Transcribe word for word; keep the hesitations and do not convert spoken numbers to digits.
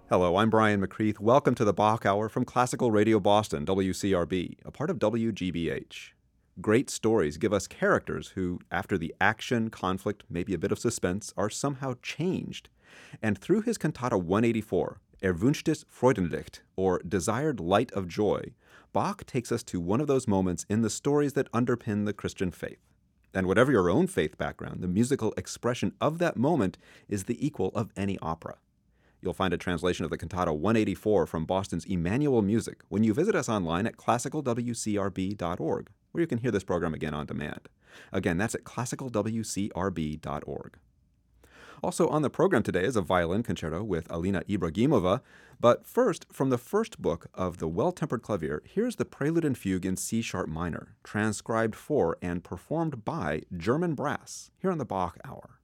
Hello, I'm Brian McCreath. Welcome to the Bach Hour from Classical Radio Boston, W C R B, a part of W G B H. Great stories give us characters who, after the action, conflict, maybe a bit of suspense, are somehow changed. And through his cantata one eighty-four, Erwünschtes Freudenlicht, or Desired Light of Joy, Bach takes us to one of those moments in the stories that underpin the Christian faith. And whatever your own faith background, the musical expression of that moment is the equal of any opera. You'll find a translation of the cantata one eighty-four from Boston's Emmanuel Music when you visit us online at classical w c r b dot org, where you can hear this program again on demand. Again, that's at classical w c r b dot org. Also on the program today is a violin concerto with Alina Ibragimova, but first, from the first book of The Well-Tempered Clavier, here's the Prelude and Fugue in C-sharp minor, transcribed for and performed by German brass, here on the Bach Hour.